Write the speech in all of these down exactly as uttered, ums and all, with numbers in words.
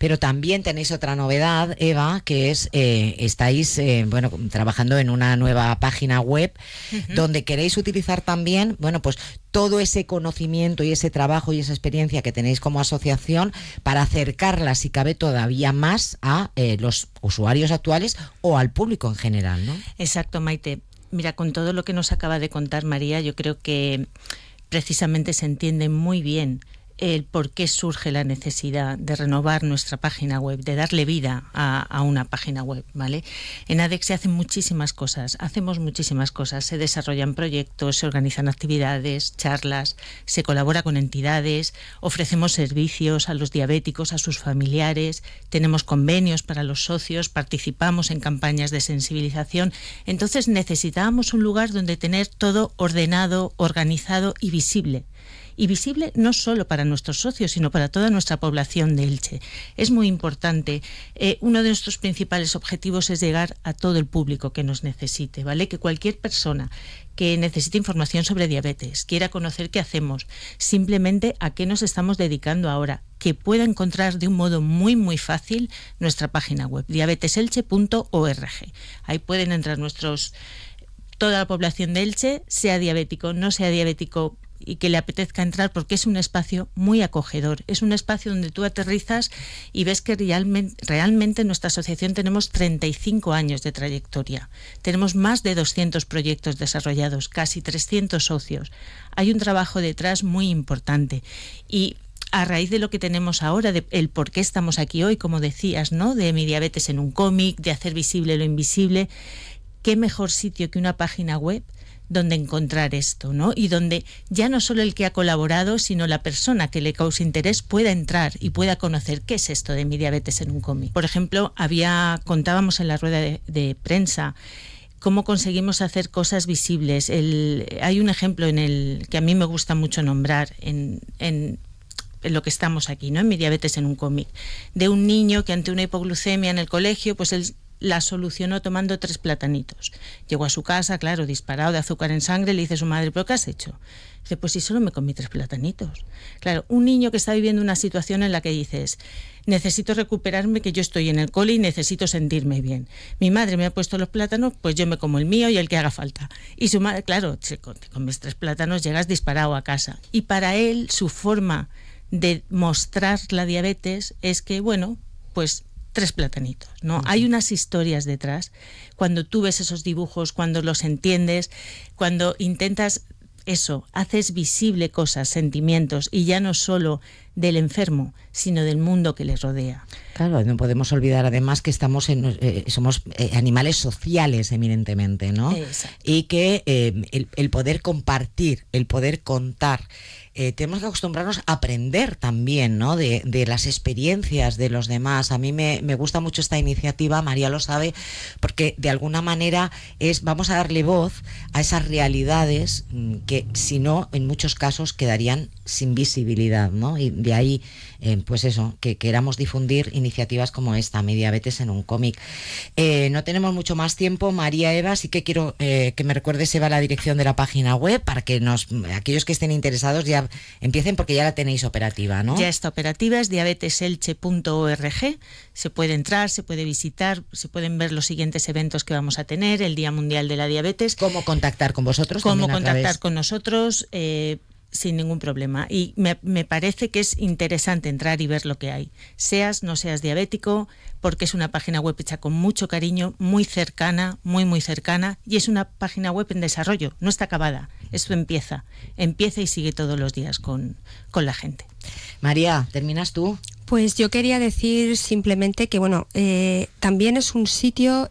Pero también tenéis otra novedad, Eva, que es, eh, estáis eh, bueno, trabajando en una nueva página web uh-huh. donde queréis utilizar también, bueno, pues todo ese conocimiento y ese trabajo y esa experiencia que tenéis como asociación para acercarla, si cabe, todavía más a eh, los usuarios actuales o al público en general, ¿no? Exacto, Maite. Mira, con todo lo que nos acaba de contar María, yo creo que precisamente se entiende muy bien el por qué surge la necesidad de renovar nuestra página web, de darle vida a, a una página web, ¿vale? En ADEC se hacen muchísimas cosas, hacemos muchísimas cosas, se desarrollan proyectos, se organizan actividades, charlas, se colabora con entidades, ofrecemos servicios a los diabéticos, a sus familiares, tenemos convenios para los socios, participamos en campañas de sensibilización. Entonces necesitábamos un lugar donde tener todo ordenado, organizado y visible. Y visible no solo para nuestros socios, sino para toda nuestra población de Elche. Es muy importante. Eh, uno de nuestros principales objetivos es llegar a todo el público que nos necesite, ¿vale? Que cualquier persona que necesite información sobre diabetes, quiera conocer qué hacemos, simplemente a qué nos estamos dedicando ahora, que pueda encontrar de un modo muy muy fácil nuestra página web, diabetes elche punto org. Ahí pueden entrar nuestros, toda la población de Elche, sea diabético, no sea diabético, y que le apetezca entrar, porque es un espacio muy acogedor, es un espacio donde tú aterrizas y ves que realmente, realmente en nuestra asociación tenemos treinta y cinco años de trayectoria, tenemos más de doscientos proyectos desarrollados, casi trescientos socios, hay un trabajo detrás muy importante y a raíz de lo que tenemos ahora, de el por qué estamos aquí hoy, como decías, ¿no? De mi diabetes en un cómic, de hacer visible lo invisible, qué mejor sitio que una página web donde encontrar esto, ¿no? Y donde ya no solo el que ha colaborado, sino la persona que le causa interés pueda entrar y pueda conocer qué es esto de mi diabetes en un cómic. Por ejemplo, había contábamos en la rueda de, de prensa cómo conseguimos hacer cosas visibles. El, hay un ejemplo en el que a mí me gusta mucho nombrar en, en en lo que estamos aquí, ¿no? En mi diabetes en un cómic, de un niño que ante una hipoglucemia en el colegio, pues él la solucionó tomando tres platanitos. Llegó a su casa, claro, disparado de azúcar en sangre, le dice a su madre, ¿pero qué has hecho? Dice, pues si solo me comí tres platanitos. Claro, un niño que está viviendo una situación en la que dices, necesito recuperarme, que yo estoy en el cole y necesito sentirme bien. Mi madre me ha puesto los plátanos, pues yo me como el mío y el que haga falta. Y su madre, claro, te comes tres plátanos, llegas disparado a casa. Y para él, su forma de mostrar la diabetes es que, bueno, pues tres platanitos, ¿no? Uh-huh. Hay unas historias detrás. Cuando tú ves esos dibujos, cuando los entiendes, cuando intentas eso, haces visible cosas, sentimientos, y ya no solo del enfermo, sino del mundo que les rodea. Claro, no podemos olvidar además que estamos en, eh, somos eh, animales sociales eminentemente, ¿no? Exacto. Y que eh, el, el poder compartir, el poder contar, eh, tenemos que acostumbrarnos a aprender también, ¿no? De, de las experiencias de los demás. A mí me, me gusta mucho esta iniciativa, María lo sabe, porque de alguna manera es, vamos a darle voz a esas realidades que, si no, en muchos casos quedarían sin visibilidad, ¿no? Y de ahí, eh, pues eso, que queramos difundir iniciativas como esta, Mi Diabetes en un cómic. Eh, no tenemos mucho más tiempo, María, Eva, así que quiero eh, que me recuerdes, Eva, la dirección de la página web para que nos, aquellos que estén interesados ya empiecen, porque ya la tenéis operativa, ¿no? Ya está operativa, es diabetes elche punto org, se puede entrar, se puede visitar, se pueden ver los siguientes eventos que vamos a tener, el Día Mundial de la Diabetes. ¿Cómo contactar con vosotros? Cómo contactar con nosotros, eh, sin ningún problema. Y me, me parece que es interesante entrar y ver lo que hay. Seas, no seas diabético, porque es una página web hecha con mucho cariño, muy cercana, muy, muy cercana, y es una página web en desarrollo, no está acabada. Esto empieza, empieza y sigue todos los días con, con la gente. María, ¿terminas tú? Pues yo quería decir simplemente que, bueno, eh, también es un sitio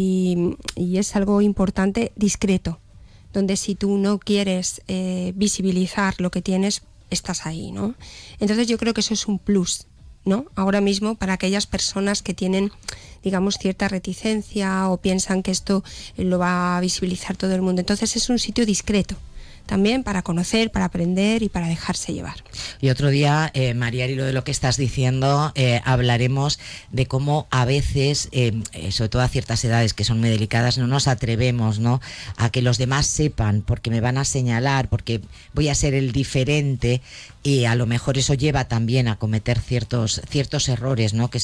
y, y es algo importante, discreto, donde si tú no quieres eh, visibilizar lo que tienes, estás ahí, ¿no? Entonces yo creo que eso es un plus, ¿no? Ahora mismo para aquellas personas que tienen, digamos, cierta reticencia o piensan que esto lo va a visibilizar todo el mundo. Entonces es un sitio discreto, también para conocer, para aprender y para dejarse llevar. Y otro día, eh, María, y lo de lo que estás diciendo, eh, hablaremos de cómo a veces, eh, sobre todo a ciertas edades que son muy delicadas, no nos atrevemos, ¿no?, a que los demás sepan, porque me van a señalar, porque voy a ser el diferente, y a lo mejor eso lleva también a cometer ciertos, ciertos errores, ¿no?, que